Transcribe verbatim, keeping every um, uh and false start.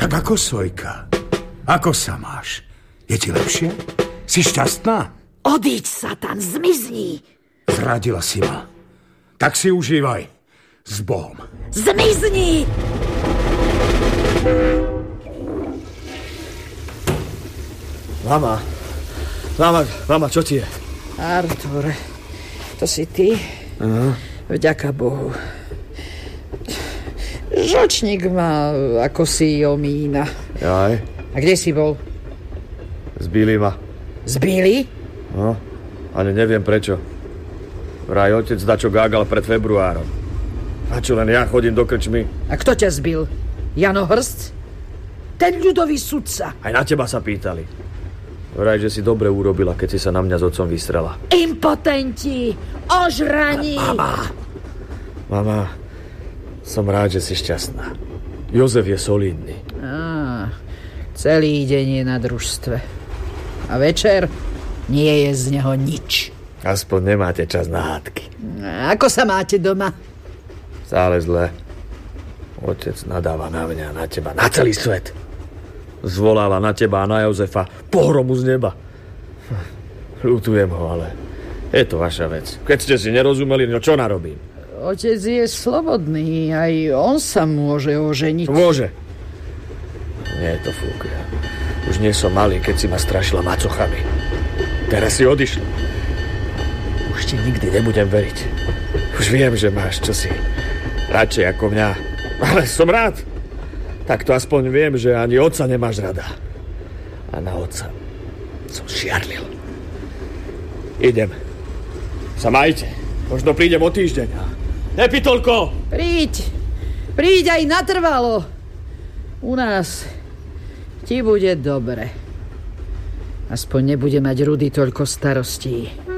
Tak ako Sojka? Ako sa máš? Je ti lepšie? Si šťastná? Odíď, Satan, zmizni. Zradila si ma. Tak si užívaj. S Bohom. Zmizni! Mama, mama, mama, čo ti je? Artur, to si ty? Uh-huh. Vďaka Bohu. Žočník ma ako si omína. Jaj. A kde si bol? Zbili ma. Zbili? No, ale neviem prečo. Vraj otec dačo gágal pred februárom. A čo len ja chodím do krčmy? A kto ťa zbil? Jano Hrst? Ten ľudový sudca. Aj na teba sa pýtali. Vraj, že si dobre urobila, keď si sa na mňa s otcom vystrela. Impotenti! Ožraní! Mama! Mama, som rád, že si šťastná. Jozef je solidný. Á, celý deň je na družstve. A večer nie je z neho nič. Aspoň nemáte čas na hádky. A ako sa máte doma? Stále zle. Otec nadáva na mňa, na teba, na celý svet. Zvoláva na teba a na Jozefa pohromu z neba. Ľutujem ho, ale je to vaša vec. Keď ste si nerozumeli, no čo narobím? Otec je slobodný, aj on sa môže oženiť. Môže. Nie je to fúk. Ja už nie som malý, keď si ma strašila macochami. Teraz si odišla. Už ti nikdy nebudem veriť. Už viem, že máš čosi radšej ako mňa. Ale som rád. Tak to aspoň viem, že ani otca nemáš rada. A na otca som šiarlil. Idem. Sa majte. Možno prídem o týždeň. Nepitolko! Príď. Príď aj natrvalo. U nás ti bude dobre. Aspoň nebude mať Rudy toľko starostí.